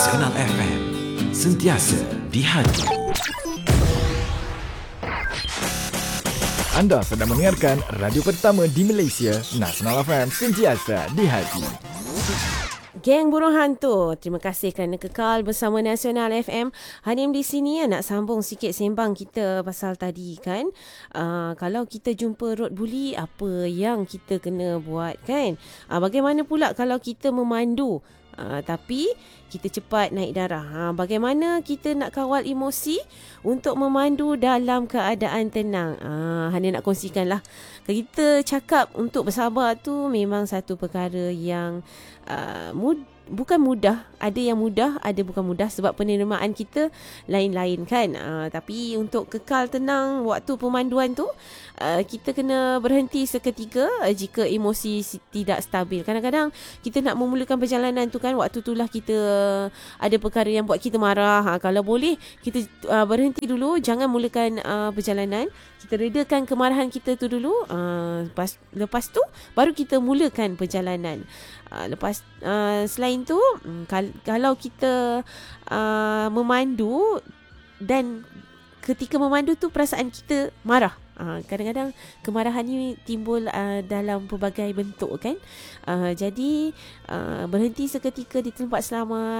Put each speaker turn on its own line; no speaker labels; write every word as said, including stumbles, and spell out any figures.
Nasional F M, sentiasa di hati.
Anda sedang mendengarkan radio pertama di Malaysia, Nasional F M, sentiasa di hati.
Geng Burung Hantu, terima kasih kerana kekal bersama Nasional F M. Hanim di sini nak sambung sikit sembang kita pasal tadi kan. Uh, kalau kita jumpa road bully, apa yang kita kena buat kan? Uh, bagaimana pula kalau kita memandu Uh, tapi kita cepat naik darah. Ha, bagaimana kita nak kawal emosi untuk memandu dalam keadaan tenang? Ha, Hana nak kongsikan lah. Kita cakap untuk bersabar tu memang satu perkara yang uh, mud, bukan mudah. Ada yang mudah, ada bukan mudah sebab penerimaan kita lain-lain kan. Uh, tapi untuk kekal tenang waktu pemanduan tu, uh, kita kena berhenti seketika uh, jika emosi tidak stabil. Kadang-kadang kita nak memulakan perjalanan tu kan, waktu itulah kita ada perkara yang buat kita marah. Ha, kalau boleh kita uh, berhenti dulu, jangan mulakan uh, perjalanan. Kita redakan kemarahan kita tu dulu. Uh, lepas, lepas tu baru kita mulakan perjalanan. Uh, lepas uh, selain tu um, kal- kalau kita uh, memandu dan ketika memandu tu perasaan kita marah. Uh, kadang-kadang kemarahan ni timbul uh, dalam pelbagai bentuk kan. Uh, jadi uh, berhenti seketika di tempat selamat.